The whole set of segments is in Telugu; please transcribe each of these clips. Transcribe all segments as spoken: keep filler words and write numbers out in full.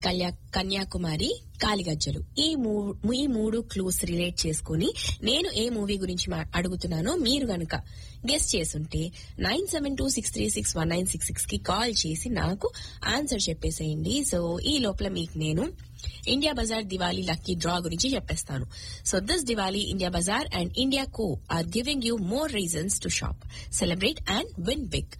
కళ్యా కన్యాకుమారి, కాలిగజ్జలు. ఈ మూ- ఈ మూడు క్లూస్ రిలేట్ చేసుకుని నేను ఏ మూవీ గురించి మా- అడుగుతున్నానో మీరు గనుక గెస్ చేసుంటే nine seven two six three six one nine six six కి కాల్ చేసి నాకు ఆన్సర్ చెప్పేసేయండి. సో ఈ లోపల మీకు నేను India Bazaar Diwali lucky draw గురించి చెప్పేస్తాను. So this Diwali India Bazaar and India co are giving you more reasons to shop, celebrate and win big.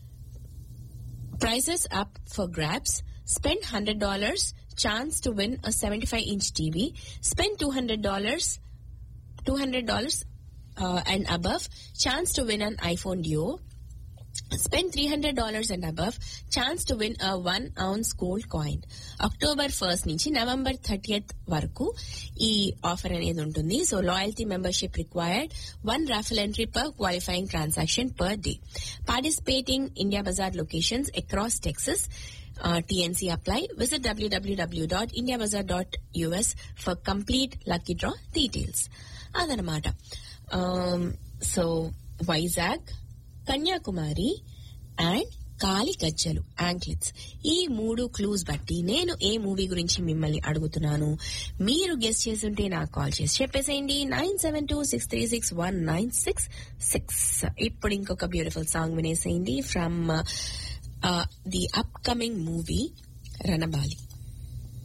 Prizes up for grabs. Spend one hundred dollars, chance to win a seventy-five inch T V. Spend two hundred dollars, two hundred dollars uh, and above, chance to win an iPhone Duo. Spend three hundred dollars and above, chance to win a one ounce gold coin. October first నుంచి నవంబర్ థర్టీయత్ వరకు ఈ ఆఫర్ అనేది ఉంటుంది. So loyalty membership required, one Rafale entry per qualifying transaction per day. Participating India Bazaar locations across Texas. Uh, T N C apply. Visit w w w dot india bazaar dot u s for complete lucky draw details. అదనమాట. So Vizag, Kanyakumari and కాలిగజ్జలు anklets, ఈ మూడు క్లూస్ బట్టి నేను ఏ మూవీ గురించి మిమ్మల్ని అడుగుతున్నాను. మీరు గెస్ట్ చేస్తుంటే నాకు కాల్ చేసి చెప్పేసేయండి nine seven two six three six one nine six six. ఇప్పుడు ఇంకొక beautiful song వినేసేయండి from the upcoming movie Ranabaali.